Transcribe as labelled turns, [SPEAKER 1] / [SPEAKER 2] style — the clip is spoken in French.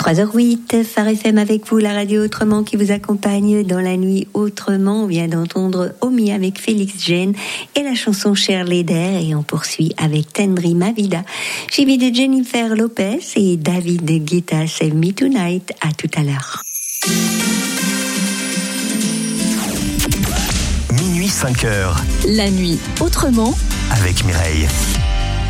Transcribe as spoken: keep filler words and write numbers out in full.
[SPEAKER 1] trois heures huit, Phare F M avec vous, la radio Autrement qui vous accompagne dans la nuit autrement. On vient d'entendre Omi avec Félix Jean et la chanson Cher Leder, et on poursuit avec Tendri Ma Vida, suivi de Jennifer Lopez et David Guetta, Save Me Tonight. À tout à l'heure.
[SPEAKER 2] Minuit cinq heures.
[SPEAKER 3] La nuit autrement
[SPEAKER 2] avec Mireille.